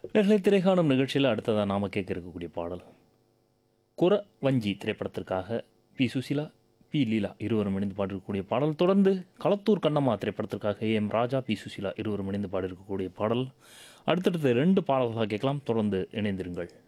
நேர்களை திரைக்காணும் நிகழ்ச்சியில் அடுத்ததாக நாம் கேட்க இருக்கக்கூடிய பாடல் குற வஞ்சி திரைப்படத்திற்காக பி சுசிலா பி லீலா இருவரும் இணைந்து பாடிருக்கக்கூடிய பாடல். தொடர்ந்து களத்தூர் கண்ணம்மா திரைப்படத்திற்காக எம் ராஜா பி சுசிலா இருவரும் இணைந்து பாடிருக்கக்கூடிய பாடல். அடுத்தடுத்து 2 பாடல்களாக கேட்கலாம். தொடர்ந்து இணைந்திருங்கள்.